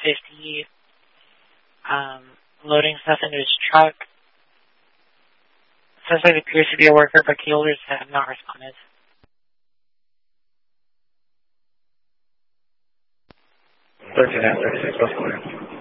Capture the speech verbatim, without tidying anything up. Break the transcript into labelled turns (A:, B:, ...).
A: fifty, um, loading stuff into his truck. Sounds like it appears to be a worker, but key holders have not responded.
B: thirteen out thirty-six, what's going on?